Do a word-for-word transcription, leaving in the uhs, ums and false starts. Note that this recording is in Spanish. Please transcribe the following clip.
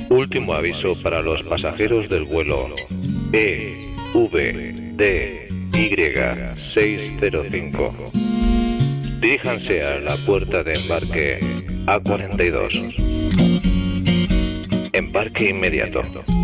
Último aviso para los pasajeros del vuelo E V D Y seiscientos cinco. Diríjanse a la puerta de embarque A cuarenta y dos. Embarque inmediato.